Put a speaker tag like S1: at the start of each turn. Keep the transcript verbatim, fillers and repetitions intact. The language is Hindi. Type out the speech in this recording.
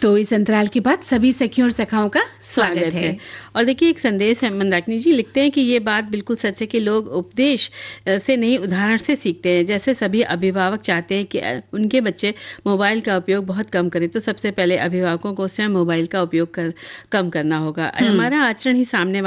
S1: तो इस अंतराल के बाद सभी सखियों और सखाओं का स्वागत, स्वागत है।, है
S2: और देखिए एक संदेश है, मंदाकिनी जी लिखते हैं कि ये बात बिल्कुल सच है कि लोग उपदेश से नहीं उदाहरण से सीखते हैं। जैसे सभी अभिभावक चाहते हैं कि उनके बच्चे मोबाइल का उपयोग बहुत कम करें, तो सबसे पहले अभिभावकों को स्वयं मोबाइल का उपयोग कर कम करना होगा। हमारा आचरण ही सामने